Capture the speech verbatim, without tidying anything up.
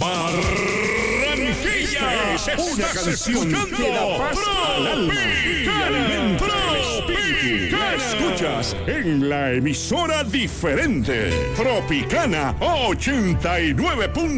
Barranquilla. Una canción que da paz al alma y alimenta el espíritu. La escuchas en la emisora diferente. Tropicana ochenta y nueve punto